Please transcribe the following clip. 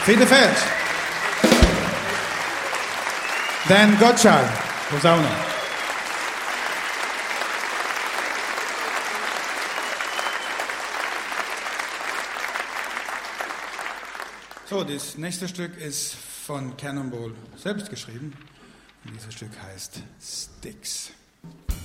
Vierte Vers. Dan Gottschalk, Posaune. So, das nächste Stück ist von Cannonball selbst geschrieben. Und dieses Stück heißt Styx.